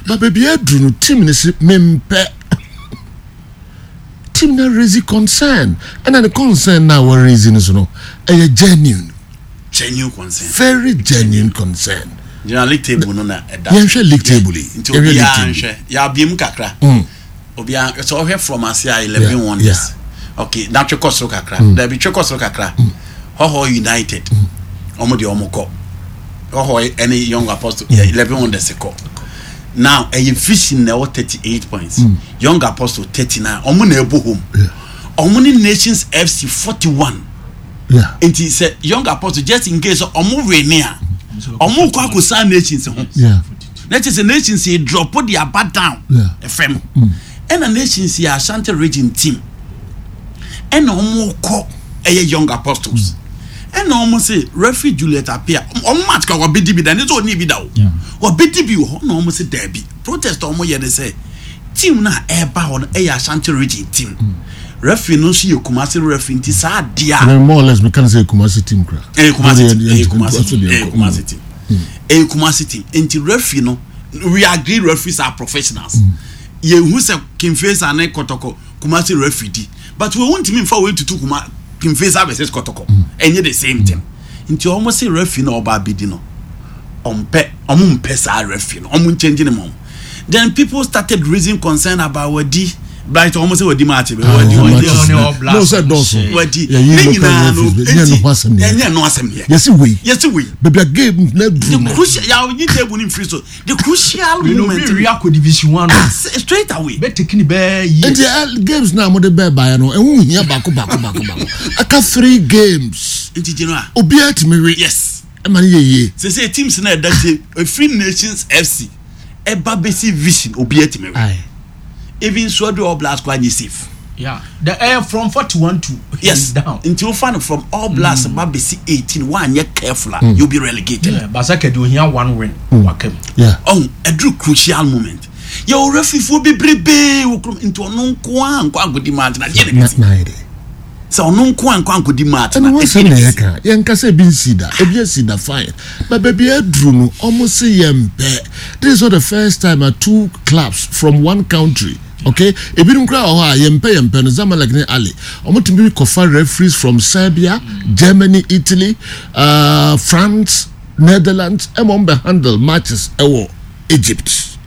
but baby adru team ni mempe team na raise concern and the concern now we raising so no a genuine concern, very genuine concern. League table no na yen league table ya biem kakra obia so here from Asia 11 wonders okay na chekosro kakra there be chekosro kakra ho United omo de omo ko ho any young apostle 11 wonders ko now a vision na 38 points young apostle 39 omo na ebo home omo ni Nations FC 41 it is a young apostle just in case omo we near omo kwa ko san Nations ho that is a Nations he drop their back down FM and a Nations here Ashanti region team and omo ko young apostles and almost say referee Juliet appear on match ka obedi bi da ne so ni bi da o obedi bi ho na almost say derby protest omo ye dey say team na eba ho no Ashanti region team referee no so Kumasi referee nti sa dia more or less we can say Kumasi team kra Kumasi team nti referee no we agree referees are professionals ye hu say Kimfesa na Kotoko Kumasi referee di but we won't mean for way to Kumasi Kimfesa versus Kotoko and the same thing nti almost say referee no oba bidi no ompe sa referee no omun changing them then people started raising concern about wadi Bright almost say wadi match be wadi no said those wadi no asem here yes we baby game na the crucial ya you table in free so the crucial moment we are division 1 straight away be taking be and the games now mo de be buy no ehun hia bako aka 3 games inti general obi atimi yes e man ye say teams na that Free Nations FC e ba besi vision obi atimi even so do All Blacks quite safe. Yeah, the air from 41 to down until fan from All Blacks babesi 18 one you careful you'll be relegated. Yeah, Basaka do here 1 win. Yeah. Oh, a true crucial moment. Your referee for be brebe into no kwa go di match na so no kwa go di match na eka yen ka say bin sida ebi sida fine but baby adru no almost say yempe this is not the first time 2 clubs from one country okay ebi nkra ho a yempe no Zamalek ne Ali omotimi kofa referees from Serbia, Germany, Italy, France, Netherlands be handle matches ewo Egypt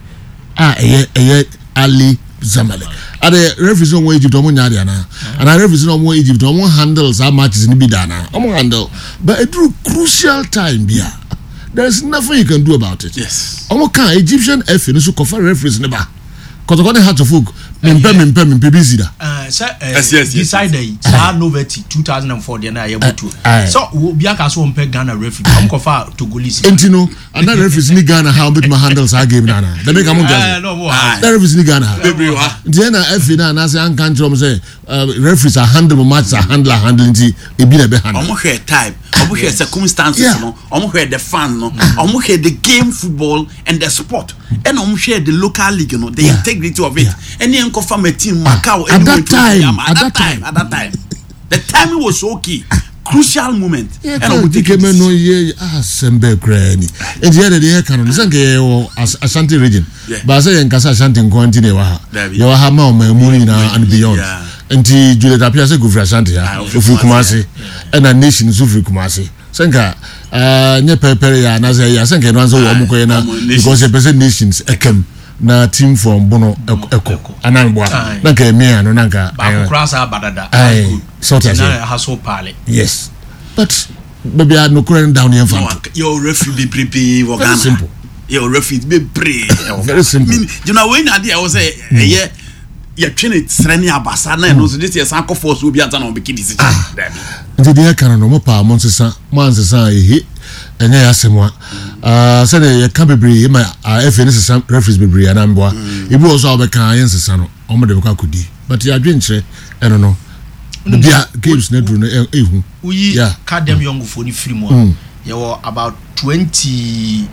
Ali Zamalek the referees on Egypt omo nyaade ana and referees on Egypt omo handles our matches ni bi dana omo handle but a true crucial time bia there's nothing you can do about it. Yes omo kan Egyptian FA no so cover referees ne ba kotoko ne hat of folk mempe busy da decided Novelty 2004 dey na yebutu so obi aka so mpe Ghana referee am ko fa Togolese entino and that referees ni Ghana how bit my handles our game na they make am that referees ni Ghana dey na FA na say an kan tell say referees are handle matches are handling e bi na be handle omo hwe time omo hwe circumstances no omo hwe the fan no omo hwe the game football and the sport and omo hwe the local league no the integrity of it any farm a team Macau at that time the timing was okay crucial moment and we take no ye sembe granny and the other day can sanke Ashanti region but say en kasa Ashanti continue wa you ha ma Muri na and beyond and Juliet appear say go for Ashanti for Kumasi and a nation so for Kumasi sanka nye pepere ya na say ya sanke no answer wo mo ko na because the person nations ekem na team from Bono Eko ananbwa nanka emia no nanka ba krasa badada sort of na haso pale yes but baby I no current down here for your referee be prepare Ghana simple your referee be pray very simple you know when I say you train it sreni abasa na no so this year sanko force obi anta na obeki decision nti dey kan no mo pa mo nsesa ehe enya ya semwa say dey ka bebre ma FA ne sesa referees bebre anamboa ebi also obeka yen sesa no omo de beka kodi but ya dwenkyere eno no dia games na dru no ehu uyi academy young fo ni free mo ye were about 20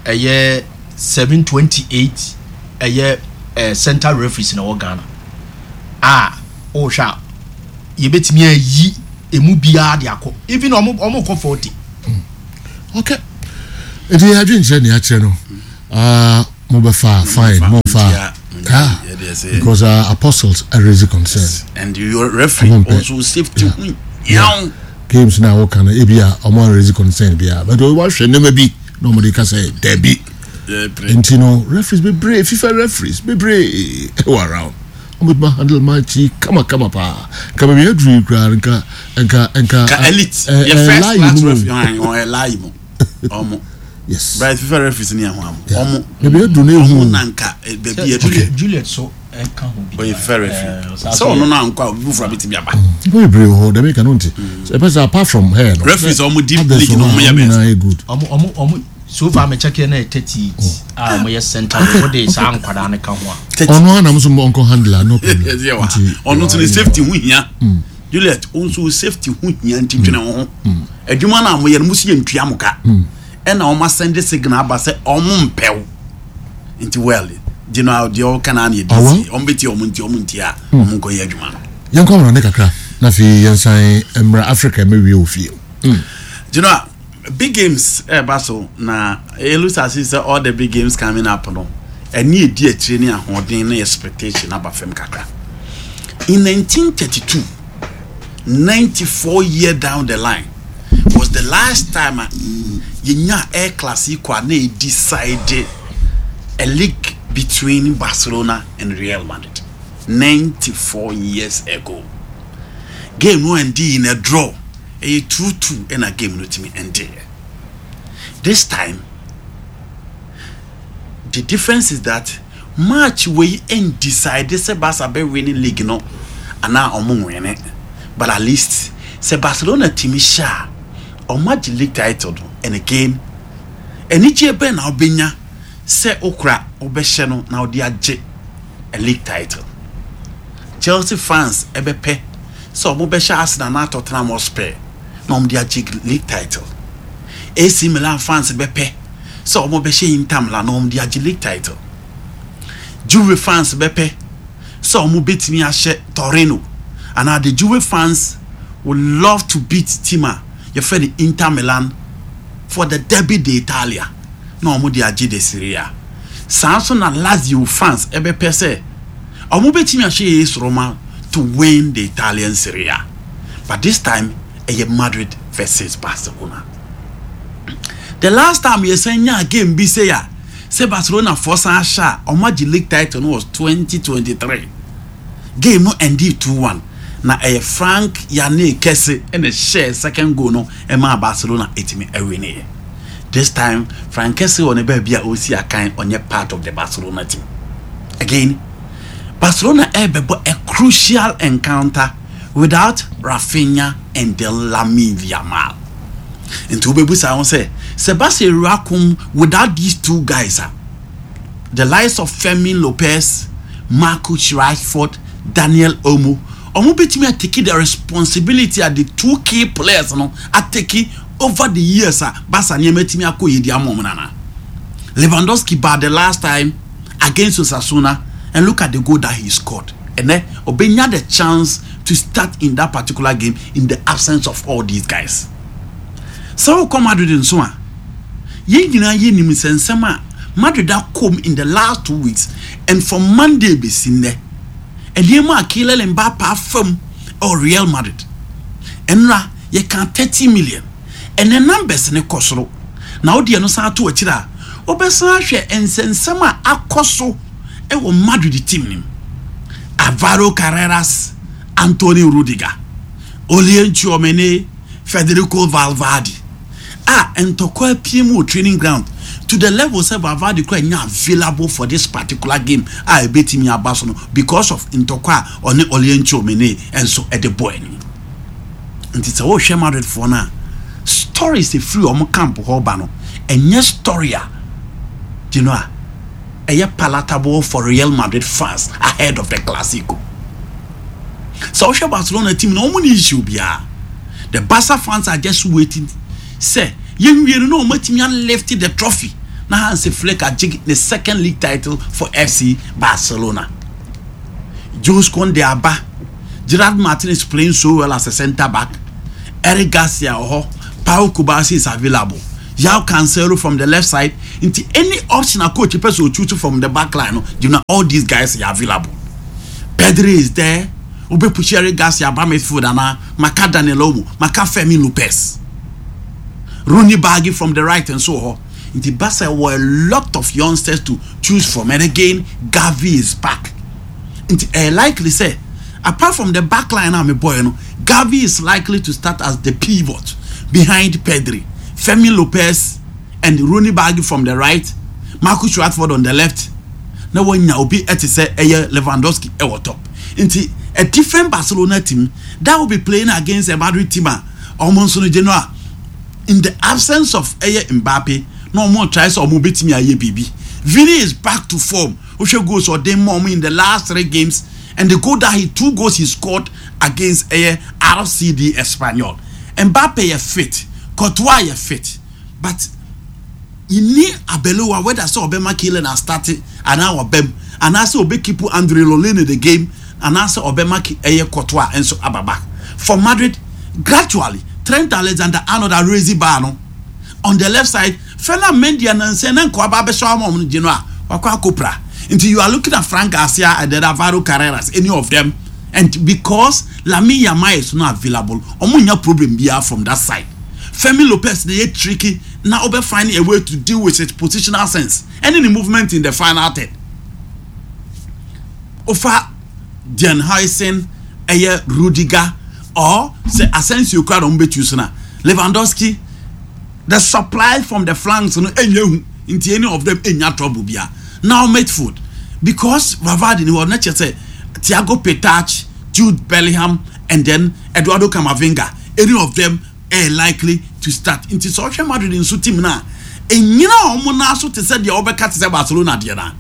728 central referees na wo Ghana o sha ye betimi ayi emu bia de akọ even omo ko 40 okay edi ya dwenkyere ne ya kire no fine, because apostles are raising concern. And your referee also safety. Games now what kind of ebia or raising concern bia, but we watch never be nobody can say Debbie. And you know, referees be brave. FIFA referees be brave. Who around? I'm with my handle my cheek. Come on, pa. Come on, you dream crowd enka elite. Your first class referee or lie. Yes. But FIFA referees near home. Maybe you do know nanka baby Juliet so but FIFA referee. So no na nka obi from it biaba. Very brave ho, they make an apart from her. Referees almost deep league no mo ya good. So far me check na 30 mo center for the san kwada ne ka ho a ono na mso mo onko handler no problem ono to safety hu hia Juliet onso safety hu hia ntitwene ho adwuma na mo ye no musi ntua moka e na o ma send signal aba se omo mpew nti well you know the all kana na edisi ombeti omunti a omunko ye adwuma yanko mo ne kakra na fi yensan emra Africa me wi ofie you know big games baso na looks as if all the big games coming up no any idea training ahoden na expectation abafem kakra in 1932 94 year down the line was the last time yenya air classico na decided a league between Barcelona and Real Madrid 94 years ago. Game no indeed in a draw. A 2-2 in a game no team ended. This time, the difference is that match we end decided say Barca be winning league no, and now omo win it. But at least say Barcelona team sha or match league title and again, any JB now benya say okra obehye no now they age a league title. Chelsea fans ebepe so omo behye Arsenal na Tottenham Hotspur no dia league title. AC Milan fans bepe so omo behye Inter Milan no dia league title. Juve fans bepe so omo betimi ahye Torino, and the Juve fans would love to beat Tima you feel Inter Milan for the Derby d'Italia no omo dia de Serie A. Samson and Lazio fans bepe say omo betimi ahye AS Roma to win the Italian Serie A, but this time Madrid versus Barcelona. The last time you say a game be say Barcelona force a shot or Magic League title was 2023. Game no ended 2-1. Na Frank Yannick Kesse and a share second goal no Emma Barcelona etimi win. This time Frank Kesse on a baby OC a kind on your part of the Barcelona team. Again, Barcelona a crucial encounter without Rafinha and Lamine Yamal. And to be I say Sebastian Rakum without these two guys the likes of Fermin Lopez, Marcus Rashford, Daniel Olmo betimi are taking the responsibility at the two key players no are taking over the years Barca metimi akoye di amomnana. Lewandowski bad the last time against Osasuna, and look at the goal that he scored. And then Obenya the chance to start in that particular game in the absence of all these guys. So come Madrid in Soma. Yengina yenim sensema Madrid come in the last 2 weeks, and from Monday be seen there. And yema Kylian Mbappe from or Real Madrid. And na ye can 30 million. And the numbers ne kosoro. Now the no sa to achira. Obesa hwe ensensema akoso e wo Madrid team nim. Alvaro Carreras, Antonio Rudiger, Olien Tchouameni, Federico Valverde. And to call PMO training ground to the level of Valverde quite available for this particular game. I bet him Barcelona because of Intokwa on Olien Tchouameni and so at the boy. And it's a whole shame Madrid for now. Story is a free on camp Hobano, and yes, story, you know. A palatable for Real Madrid fans ahead of the Clasico. So Barcelona team no money issue bia. The Barca fans are just waiting. Say, you know Martimian left the trophy. Now Hansi Flick are the second league title for FC Barcelona. Jules Koundé Abba, Gerard Martin is playing so well as a centre back. Eric Garcia Pau Kubasi is available. João Cancelo from the left side Into any option a coach person choose from the back line, you know all these guys are available. Pedri is there. Ube Pucheri Garcia, Bamet Fodana, Maka Danielomo, Maka Femi Lopez, Rooney Baggy from the right and so on. In the Barca were a lot of youngsters to choose from, and again Gavi is back. Likely say, apart from the back line, I'm a boy, Gavi is likely to start as the pivot behind Pedri, Femi Lopez, and Rooney Baggy from the right, Marcus Rashford on the left. Now when you be at say Lewandowski at top. Into a different Barcelona team that will be playing against a Madrid team almost in the absence of Mbappe. No more tries or mobility me a BB. Vini is back to form. Osho goes or them mom in the last 3 games, and the goal that 2 goals he scored against RCD Espanyol. Mbappe is fit, Courtois is fit, but you need a Beloa where that's Obama killing and started, and now Obem, and also Obe keep Andre Lolin in the game, and also Obama Courtois and so Ababa. For Madrid, gradually Trent Alexander-Arnold and Rezi Bano on the left side. Fena Mendy and Senen Kwaba Beshamon Genoa, Wakwa Kopra. Until you are looking at Frank Garcia and the Alvaro Carreras, any of them, and because Lamine Yamal is not available, omunya problem be from that side. Femi Lopez they tricky now be finding a way to deal with its positional sense. Any movement in the final third. Ofa Jan Huysen, Rudiger, or say Asensio crowd on Betusuna. Lewandowski. The supply from the flanks, into any of them in your trouble. Now, midfield, because Ravadi was not just say Thiago Petach, Jude Bellingham, and then Eduardo Camavinga. Any of them are likely to start into social Madrid in Sutim now. And you know, Monaso to say the overcut is Barcelona.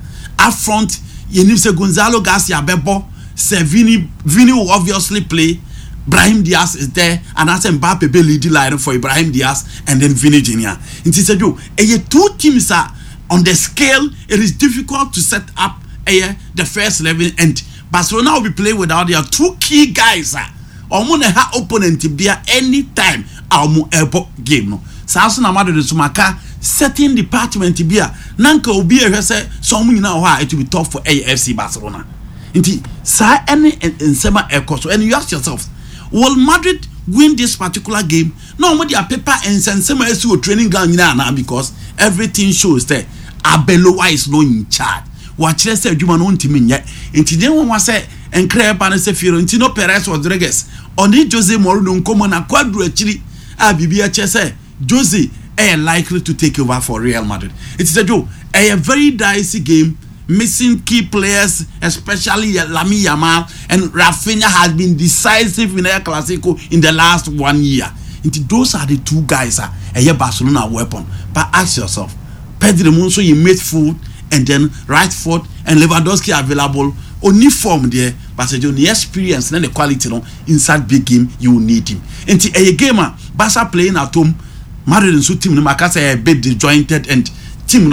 Up front, you need to say Gonzalo Garcia Bebo, say Vini will obviously play. Brahim Diaz is there, and I said Mbappe be leading line for Ibrahim Diaz and then Vini Jr. It is a do. 2 teams are on the scale. It is difficult to set up the first 11, and Barcelona will be playing without their 2 key guys. Omune ha opponent to be any time our game no. Samson Amado de Sumaka setting department to be nanka obi say some now it will be tough for AFC Barcelona. Inti sa any nsema ekoso, and you ask yourself, will Madrid win this particular game? No, with their paper and sensema is training ground now because everything shows that Abeloa is not in charge. What you said, you man on team yet. And today, one was say, and Claire Panese Fiorentino Perez Rodriguez, only Jose Mourinho come on a quadru actually. BBH say Jose are likely to take over for Real Madrid. It's a joke, a very dicey game. Missing key players, especially Lamine Yamal, and Rafinha has been decisive in El Clasico in the last 1 year. Those are the 2 guys a Barcelona weapon. But ask yourself, Pedri Munso you midfield, and then right foot and Lewandowski available. Only form there, but the experience and the quality inside big game you will need him. Into a gamer, Barca playing at home, Madrid and team Makasa a bit disjointed and team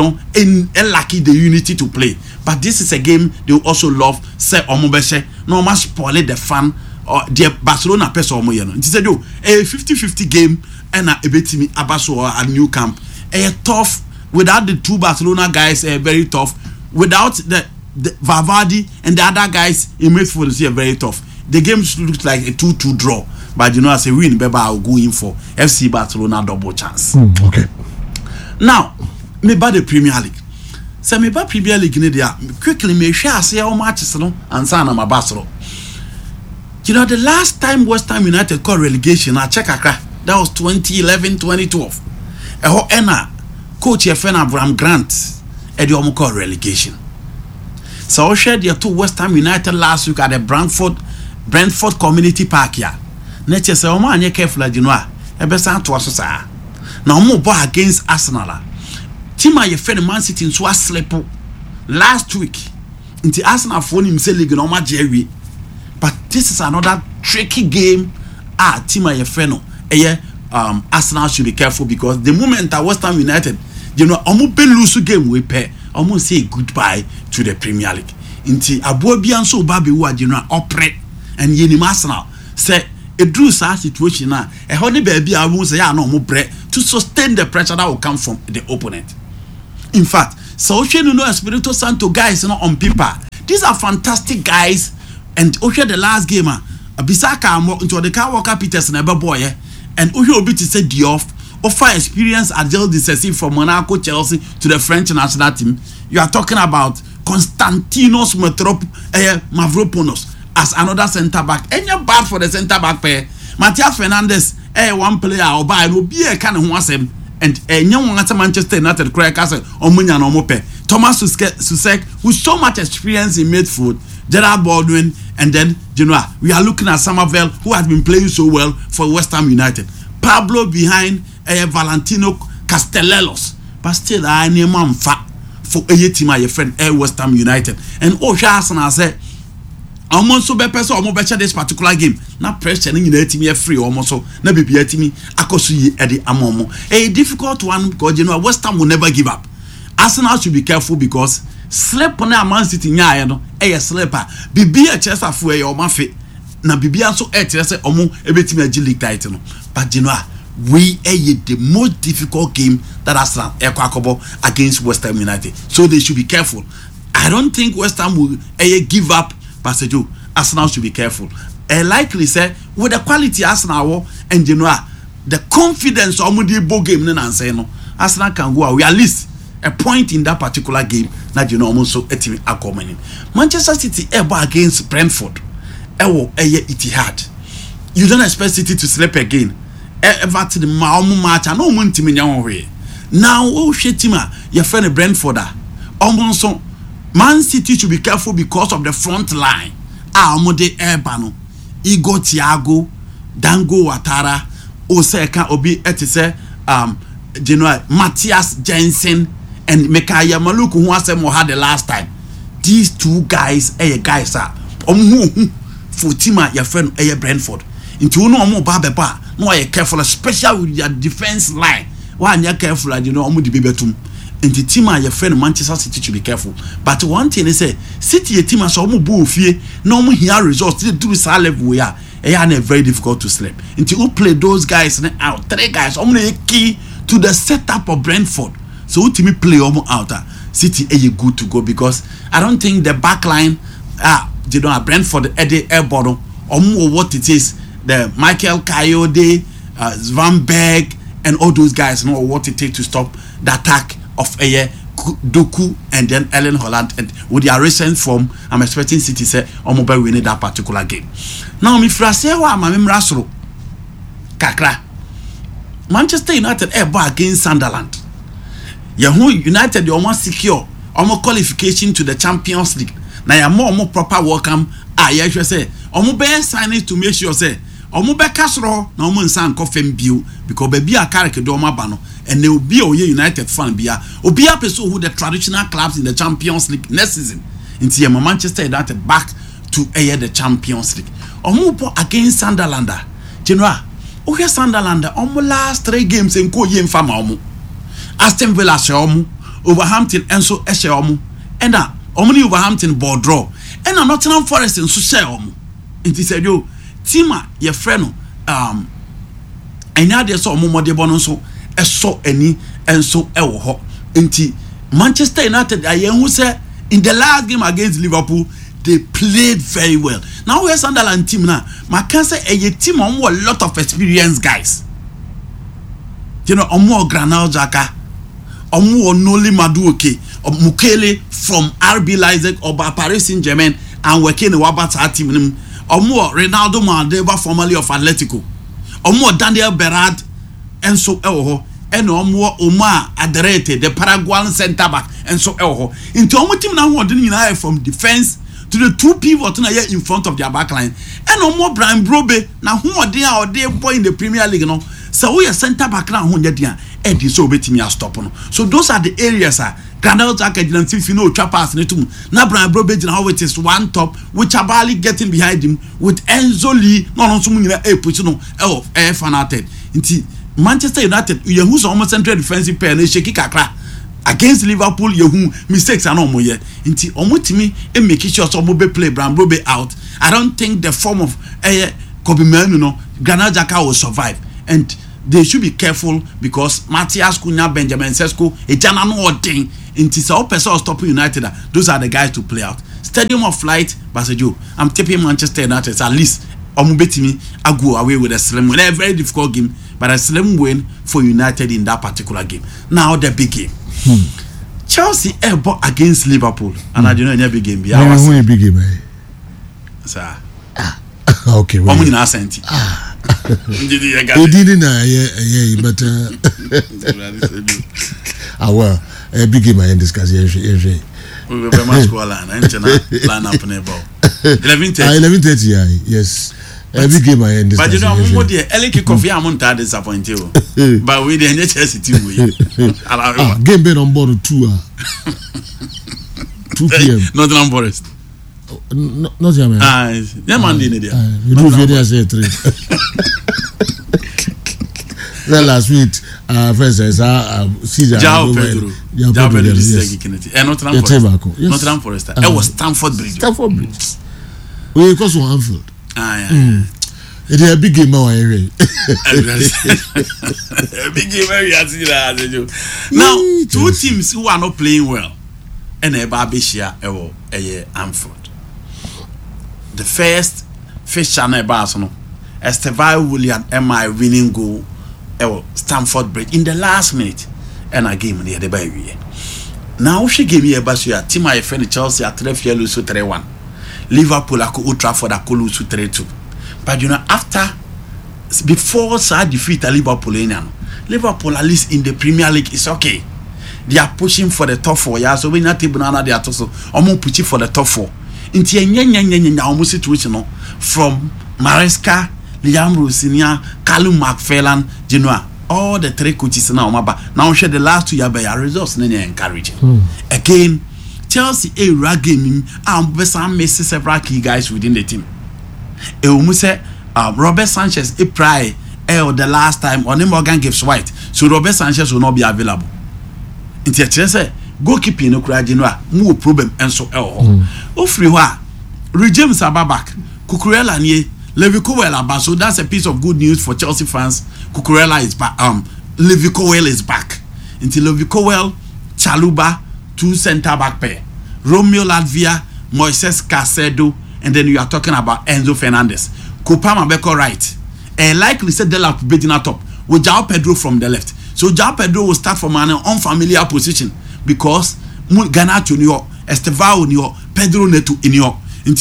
lucky the unity to play. But this is a game they also love. Say Omobeshe, no much spoil the fun or the Barcelona person omoyeno. It is a 50-50 game and a bit me Abaso or a new camp. A tough without the 2 Barcelona guys, very tough. Without the Valverde and the other guys in midfield is very tough. The game looks like a 2-2 draw. But you know, as a win, Beba I'll go in for FC Barcelona double chance. Okay. Now, me by the Premier League. So me by Premier League in there quickly me share say how matches no and sana my Barcelona. You know, the last time West Ham United got relegation, I check Accra. That was 2011-2012. Coach Efena Abraham Grant Eddie call relegation. So I shared the 2 West Ham United last week at the Brentford Community Park here. Nature say Omo anye careful you know. Ebesa to aso sa. Na Omo ball against Arsenal. Team a yefene Man City nso asleep last week. Into Arsenal for him say league no ma jerry. But this is another tricky game. Team a yefene Arsenal should be careful because the moment that West Ham United, you know, Omo be lose game we pay. Omo say goodbye to the Premier League. Into Abuobian so baby who you know operate and yenim Arsenal say a drew situation now. A honey baby I won't say no more bread to sustain the pressure that will come from the opponent. In fact, so Espirito Santo guys, on paper, these are fantastic guys. And the last game, Bisaka into the car Walker Peters and boy, and Obi to say Diouf, offer experience at Gel Decisive from Monaco, Chelsea to the French national team. You are talking about Konstantinos Mavropanos as another centre back. And you're bad for the centre back pair. Matias Fernandez, one player or buy will be a kind of one and a young one at Manchester United Craig Castle or Munya no Mope. Thomas Susek, with so much experience in midfield, Gerard Baldwin, and then we are looking at Somerville, who has been playing so well for West Ham United. Pablo behind Valentino Castellanos, but still I name man fat for a team my friend West Ham United. And Arsenal said, almost so better so almost better this particular game. Not pressuring in the team free almost so na be a team akosu Eddie Amomo. A difficult one because West Ham will never give up. Arsenal should be careful because sleep on a Man City nya no sleeper. Bibi a chesa fu e o mafe. Na bibi so chesa omo ebetimi agi league title no. But we the most difficult game that Arsenal ekwakobo against West Ham United. So they should be careful. I don't think West Ham will give up. Pastor Joe, Arsenal should be careful. Likely say with the quality Arsenal and the confidence of the ball game no Arsenal can go away at least a point in that particular game that also a team are coming in. Manchester City against Brentford. Etihad. You don't expect City to sleep again. Everton match and no team in your way. Now your friend Brentford almost Man City should be careful because of the front line. Amode Ebano, Igor Thiago, Dango Ouattara, Oseka Obi Etise, Matthias Jensen, and Mekaya Maluku, who had the last time. These two guys, guys are for Tima, your friend, Brentford. Into no more Babeba, no, you're careful, especially with your defense line. Why you're careful, the baby. And the team your friend Manchester City should be careful. But one thing is City a team as almost boo fear, no more here results to do this level we are. And very difficult to sleep. Until you play those guys out, three guys, only key to the setup of Brentford. So to me play almost out. City are good to go because I don't think the back line Brentford Eddie Airborne or more what it is, the Michael Coyote, Van Berg, and all those guys know what it takes to stop the attack of Doku and then Ellen Holland, and with their recent form, I'm expecting City say Omobe winning that particular game. Now, me frase wa mamem rasro kakra. Manchester United against Sunderland. United they almost secure almost qualification to the Champions League. Now you more proper welcome. You say Omobe sign it to make sure say Omobe kasro na omo nsan kofem bio because baby a kareke do mabano. And they will be a United fan. Be a person who the traditional clubs in the Champions League next season. Into Manchester United back to the Champions League. Omo against Sunderland. General, okay, Sunderland. Omo last 3 games in ko yem fama omo. Aston Villa she omo, Wolverhampton enso she omo. And omo ni Wolverhampton ball draw. And Nottingham Forest enso she omo. Into said yo, Tima your friend and now there's omo mo de bono so. So any and so inti Manchester United who say in the last game against Liverpool they played very well. Now we're Sunderland team now. I can say a team on a lot of experienced guys. Omo Granal Xhaka, Omo Noli Maduoke, or Mukele from RB Leipzig or Paris Saint-Germain and working the Wabata team. Omo Ronaldo Mandeva, formerly of Atletico. Omo Daniel Berard and so and Omar Aderete, the Paraguayan centre back, and so into Omo team now from defense to the 2 people in front of their back line. And Omo Brian Brobe now who are there boy in the Premier League no. So we are centre back now who and so betting me stop on. So those are the areas Granel Xhaka didn't trappers now Brian Brobe how it is one top which Abali getting behind him with Enzo Lee fanated into Manchester United, who's almost central defensive pair, and shaky kakra against Liverpool. Mistakes are no more yet. Into omutimi and making sure some be play Brian Brobe out. I don't think the form of Kobe Manu, Granal Xhaka will survive. And they should be careful because Matthias Cunha, Benjamin Sesko, Ejana no ordin into so person stop United. Those are the guys to play out. Stadium of Light, Basajo. I'm tipping Manchester United at least. Omubetimi I go away with a slim win. A very difficult game, but a slim win for United in that particular game. Now the big game. Chelsea against Liverpool, and I don't know any big game. I was a big game, sir. Okay, well, I'm in Ascenti. Didn't but well, a big game I discuss. We were much line up in a ball. 11:30, yes. Every game I end. But you know, what the Eliki Coffee Amonta disappointed you. But we didn't Chelsea game been on board 2 p.m. Nottingham Forest. Not your man. Yeah, man, didn't it? You do video say 3. Then last week, first Caesar. Jao Pedro. Nottingham Forest. It was Stamford Bridge. Stamford Bridge. We because one Anfield. It is a big game now. A big game area. Now, 2 teams who are not playing well, and a Barbishia Anfield. The first fixture na Barcelona, Estevao William MI winning goal Stamford Bridge in the last minute, and a game near the baby. Now she gave me a Basia, team my friend Chelsea at 3 lose 3-1. Liverpool at Old Trafford at lose 3-2. But you know, before Salah defeat Liverpool at least in the Premier League is okay. They are pushing for the top 4. Yeah, so we not even know they are also pushing for the top 4. Into a almost situation from Maresca, Liam Rosinia, Callum McFarlane, Genoa. All the 3 coaches now, now share the last 2 years by our results encouraging. Again, Chelsea a rag game and Messi several key guys within the team. Robert Sanchez a pry the last time on Morgan Gibbs White, so Robert Sanchez will not be available. Into a goalkeeping no cry Genoa, more problem and so Ofriwa, James Ababak, Cucurella nie, Levi Cowell, so that's a piece of good news for Chelsea fans. Cucurella is back. Levi Cowell is back. Until Levi Cowell, Chaluba, 2 center back pair, Romeo Latvia, Moises Caicedo, and then you are talking about Enzo Fernandez. Kopama Beko right. And likely said Delap Bedina top with João Pedro from the left. So João Pedro will start from an unfamiliar position because Garnacho in your Estevao in your Pedro Neto in your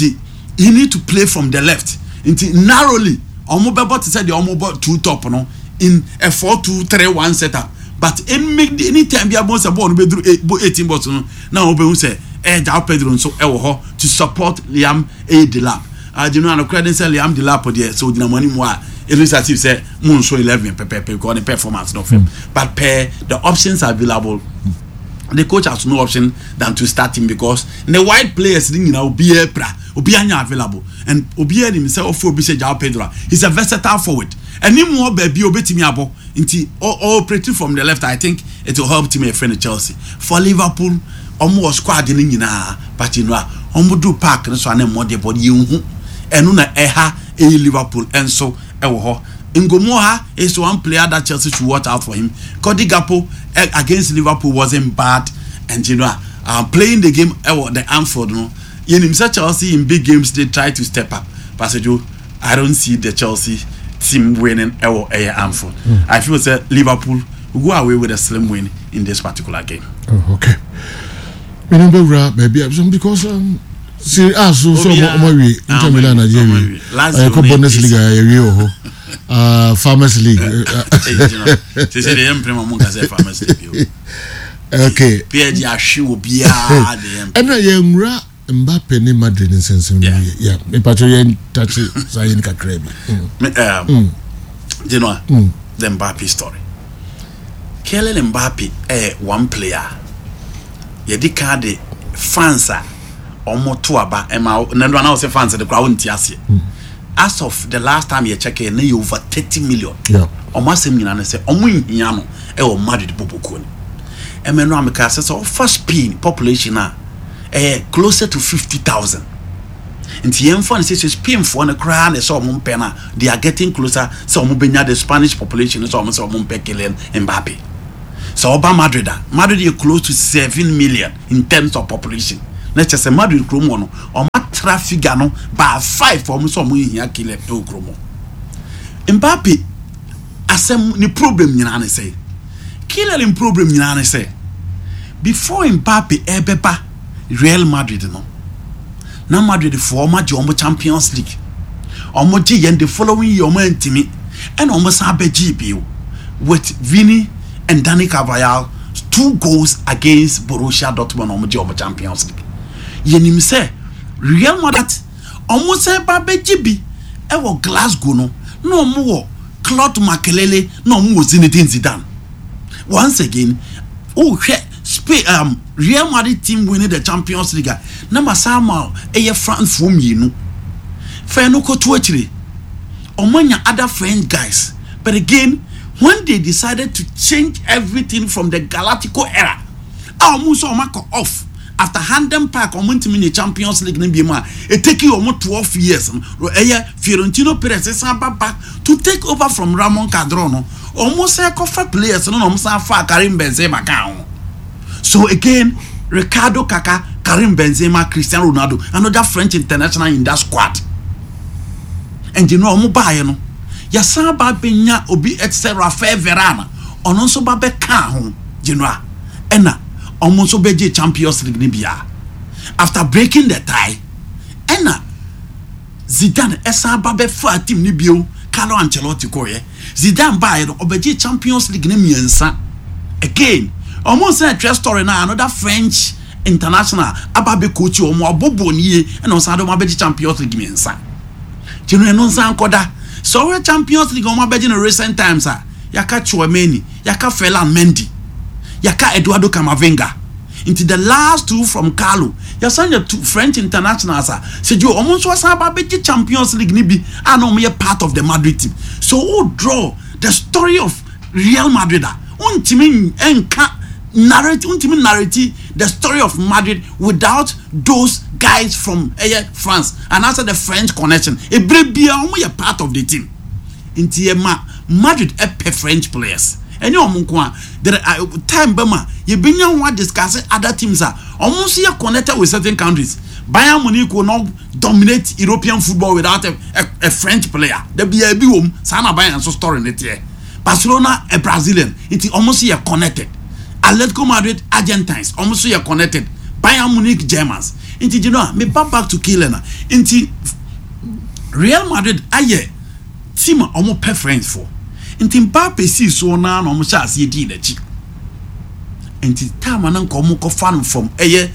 he need to play from the left. Narrowly, Omobebo said the Omobo 2 top no in a 4-2-3-1 setup. But any time you are born bedroom 18 bots now Obe say João Pedro so to support Liam Delap. I do not know credit say Liam Delap there so the money more it is as if say moon so 11 because the performance not film. But the options are available. The coach has no option than to start him because the white players Obianya available and Obiya himself for João Pedro. He's a versatile forward. And him more baby obetimi abo into all operating from the left. I think it will help team a friend Chelsea. For Liverpool, almost squad in but you know, do park and so on more the body you and una Liverpool and so Ngomoha is one player that Chelsea should watch out for him. Cody Gakpo against Liverpool wasn't bad, and you know, playing the game the Anfield, no. In Chelsea in big games they try to step up. Passaggio, I don't see the Chelsea team winning Anfield. I feel that Liverpool will go away with a slim win in this particular game. Oh, okay. Remember, maybe because see, so we Inter Milan Nigeria. Bundesliga Farmers League. Okay. And Mbappe ni Madrid in sense. Yeah. Me patrol touch Zayn Kakrebi. You know the Mbappe story. Kylian Mbappe one player. Yedi kade fans omoto aba ema nendo na say fans the crowd ntiase. As of the last time you check in over 30 million. Yeah. Omasem nyina na say omo nhia no e Madrid popoko ni. Emeno ameka say so first pin population na closer to 50,000. nti yemfa say Spain for na kra na so mo pena they are getting closer so mo benya the Spanish population so mo pe Kylian Mbappe so Oba Madrid is close to 7 million in terms of population na chese Madrid kromo no o ma traffic no by 5 for mo so mo hia Kylian kromo Mbappe asem ni problem nyina na say Kylian problem nyina na say before Mbappe ebeba Real Madrid no na Madrid for match omo Champions League omo gi yen the following year omo antimi and omo sa beji bio with Vini and Dani Carvajal 2 goals against Borussia Dortmund omo gi omo Champions League yenim say Real Madrid omo say ba beji bi e wo Glasgow no omo wo Claude Makelele no omo Zinedine Zidane once again Spain Real Madrid team winning the Champions League number sama France from yinu fa no ko to achire omanya other French guys but again when they decided to change everything from the Galactico era almost off after Hampden Park team in the Champions League it take you almost 12 years Fiorentino Perez back to take over from Ramon Cadrono almost say players no almost Karim Benzema down. So again, Ricardo Kaka, Karim Benzema, Cristiano Ronaldo, another French international in that squad. And you know, Bayano, Yasan Babenya Obi etc. Rafael Varane, Ononso Babe Kahon, Genoa, Enna, Omonso Beji Champions League Libya. After breaking the tie, Enna Zidane Esan Babe for a team Nibio, Carlo Ancelotti Koye, Zidane Bayano Obeji Champions League Nimiensa. Again. Almost a true story now. Another French international ababe coach omo abobo nie and on sado mabeji Champions League mensa. Jinu no san koda. So we Champions League omo abeji in recent times yaka Chouameni, yaka Ferland Mendy, yaka Eduardo Camavinga. Into the last 2 from Carlo. Ya sanya 2 French internationals say you almost was ababeji Champions League ni bi and part of the Madrid team. So who draw the story of Real Madrid untimi enka narrate the story of Madrid without those guys from France and also the French connection. A part of the team. Intiema Madrid French players. And you there are time Bama you been one discussing other teams are almost connected with certain countries. Bayern Munich will not dominate European football without a French player. The BIB Sana Bayern so story in it here. Barcelona a Brazilian. It's almost connected. Atletico Madrid Argentines almost connected. Bayern Munich Germans. Inti you know me back to Kylian. Inti Real Madrid aye team almost preference for. Inti Mbappe si so na almost as ye di lechi. Inti time anan ko mo ko fan from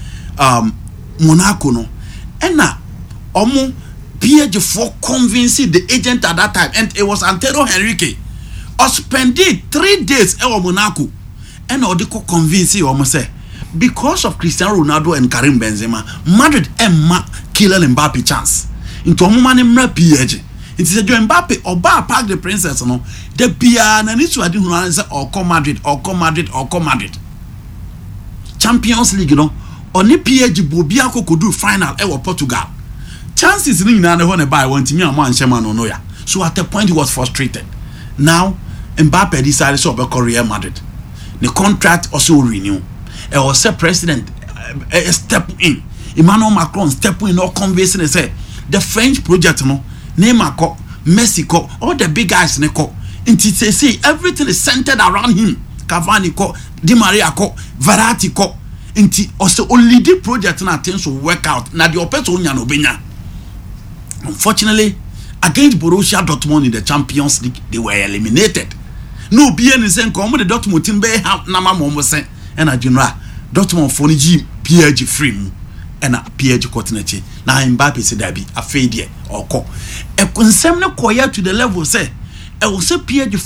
Monaco no. Ena omo PSG for convincing the agent at that time and it was Antero Henrique. Or spend 3 days in Monaco and or they could convince you almost say because of Cristiano Ronaldo and Karim Benzema, Madrid and Kylian Mbappe chance into a moment in PSG. It is a Mbappe or bar park the princess no the piano and it's what you say or come Madrid or come Madrid or come Madrid. Champions League you know only PSG Bobiako could do final ever Portugal. Chances in the one by one team and man Sherman no ya. So at the point he was frustrated. Now Mbappe decided to be Real Madrid. The contract also renew. It was a president step in. Emmanuel Macron step in or convincing and say the French project no Neymar ko Mexico all the big guys ne ko. Inti say everything is centered around him. Cavani ko Di Maria ko Verratti ko. Inti also only the project na things to work out. Na the operation nya no benya. Unfortunately against Borussia Dortmund in the Champions League, they were eliminated. No, BN is saying, come the Dortmund team, they have Nama Momosen and a general Dortmund for the PSG free and a PSG continent. Now, Mbappe said, there be a failure or call. A concern acquired to the level, say, I will say PSG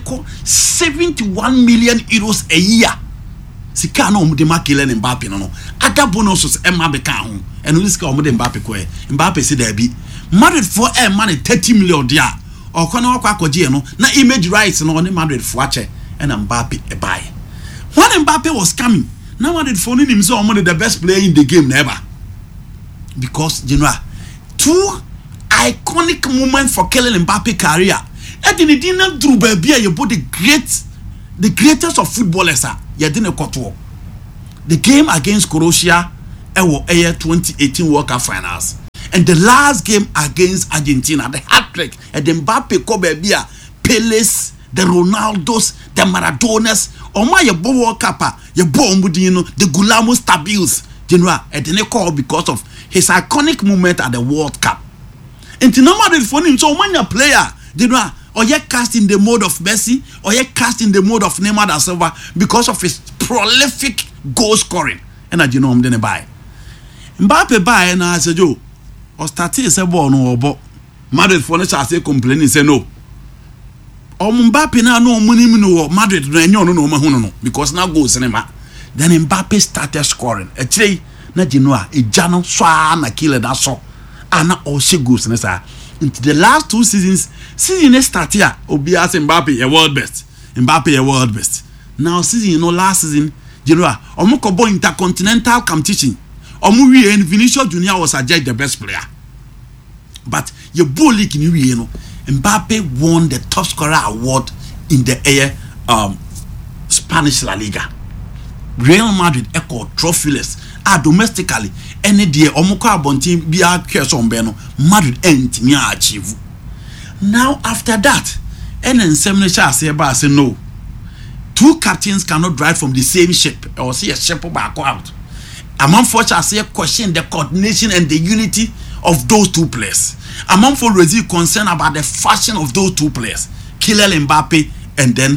71 million euros a year. Sikano de Kylian Mbappe no. Other bonuses Mbappe can and we discuss Mbappe ko. Mbappe said there be Madrid for money 30 million there. Or kono kwakoje no na image rights no on Madrid for ache and Mbappe e buy. When Mbappe was coming, now Madrid for him so the best player in the game never. Because you know two iconic moments for Kylian Mbappe career. And then it didn't do baby you put the greatest of footballers you didn't cut to the game against Croatia 2018 World Cup finals and the last game against Argentina, the hat-trick and the Mbappe baby Peles, the Ronaldos, the Maradonas, or my World Cup, your Bombudino, the Gulamo Stabiles, General, and then call because of his iconic moment at the World Cup. And to normally for him, so when a player, General, or yet cast in the mode of Messi, or yet cast in the mode of Neymar da Silva because of his prolific goal scoring. And I do know him then buy. Mbappe buy and I said, Joe, or started a ball no or Madrid for us, I say complaining, say no. Mbappe now no money no Madrid no because now goes cinema. Then Mbappe started scoring. Actually, na Genoa e jano swa na kill that so. Ana also goes nessa. Into the last 2 seasons, season start here. Obia say Mbappe a world best. Mbappe a world best. Now season last season Genoa omo bo intercontinental competition. Omo wie and Vinicius Junior was adjudged the best player. But your ball league in we Mbappe won the top scorer award in the Spanish La Liga. Real Madrid echo trophyless domestically any day omoko abontin bia kweso mbeno Madrid entimi achieve. Now after that nsem ne sha say ba say no, 2 captains cannot drive from the same ship or see a ship back out. Among for say question the coordination and the unity of those 2 players. Among for Brazil concerned about the fashion of those 2 players, Kylian Mbappe and then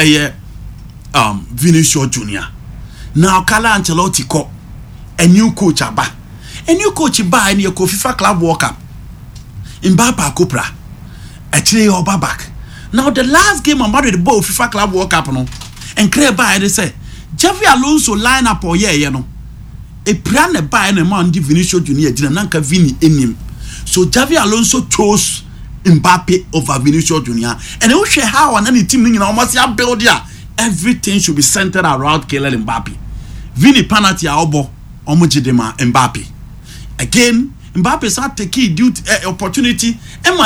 Vinicius Junior. Now Carlo Ancelotti call a new coach aba. A new coach ba in your FIFA Club World Cup. Mbappe Copra. Actually over back. Now the last game of Madrid ball FIFA Club World Cup no. And clear by they say Xavi Alonso line up or you know. A plan by a man di Vinicius Junior didn't nanka Vini enim. So Xavi Alonso chose Mbappe over Vinicius Junior. And they will share how and any team in almost build there. Everything should be centered around Kylian Mbappe. Vini penalty obo omujidema Mbappe. Again, Mbappe start taking due opportunity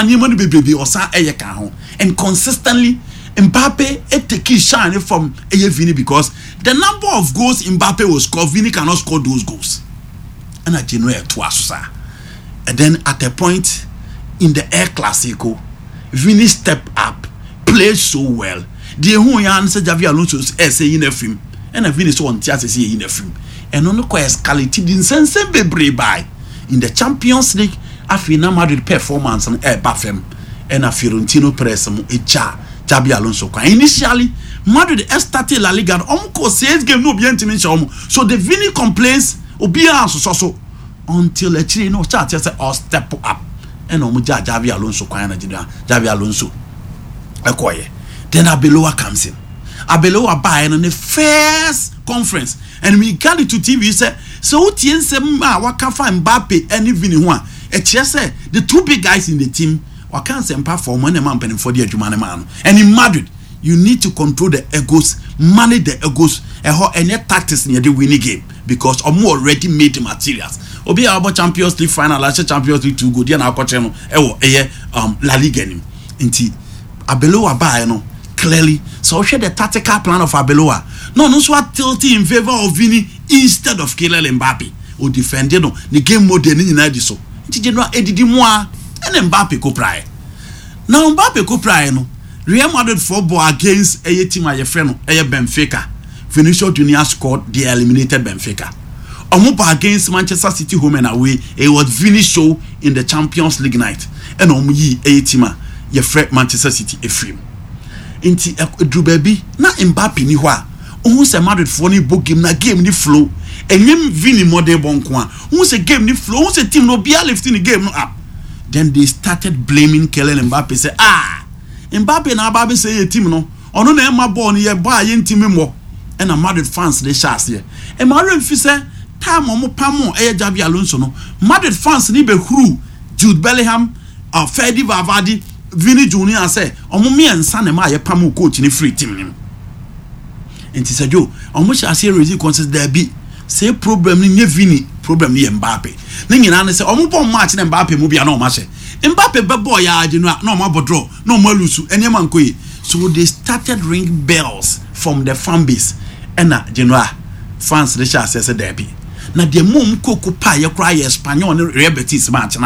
and consistently Mbappe take shine from Vini because the number of goals Mbappe will score, Vini cannot score those goals. And I generate twice. And then at a point in the El Clasico, Vini step up, played so well. The who answer Xavi Alonso say in a film, and a Vini so on theater say in a film. And on the escalated in sense be by in the Champions League. Afina Madrid performance and Bafem and a Fiorentino press Xavi Alonso. Initially, Madrid started La Liga. Says game no bien so the Vini complaints obia so until actually no start say or step up and Xavi Alonso Xavi Alonso then Abeloa comes in. Abeloa buy in the first conference and we got it to TV say so TNC waka find Mbappe and Vini one. It just say the 2 big guys in the team or can't send perform when a man penny for the man. And in Madrid, you need to control the egos, manage the egos, and your tactics near the winning game because I'm already made the materials. Obi about Champions League final, last Champions League 2 go there now coach La Liga inti Abeloa buy no clearly so share the tactical plan of Abeloa. No so tilting in favor of Vini instead of Kylian Mbappe or defending no the game mode in so. General edidi moi and Mbappe ko pray. Now Mbappe ko pray no. Real Madrid football against a team a friend Benfica. Vinicius Junior scored, they eliminated Benfica. Omo against Manchester City home and away, it was Vinicius in the Champions League night. And omo yi a team a friend Manchester City a film. Inti Drew baby na Mbappe ni hwa. Who say Madrid for ni book game na game ni flow. And him Vini model bonkwa. Who say game ni flow? Who say team no be lifting the game no up? Then they started blaming Kylian Mbappe. Say Mbappe na Mbappe say team no. Ono na ema ball ni ye buy yen team mo. And a Madrid fans they shas here. And Madrid fi say time omo pamo Xavi Alonso no. Madrid fans ni be huru Jude Bellingham, Fede Valverde, Vini Junior say omo me ensa na ma ye pamo coach ni free team ni. Enti say Joe, omo sha say Brazil consider there be say problem ni Vini problem ni Mbappe ne nyina ne se omo bom match na Mbappe mu bia na omo ahye Mbappe be boy ya age no na omo abodro na omo alusu enema nkoyi so they started ring bells from the fan base ena Genoa fans they shall say derby na the mom koko pa ye kra ye Espanyol ne Real Betis match na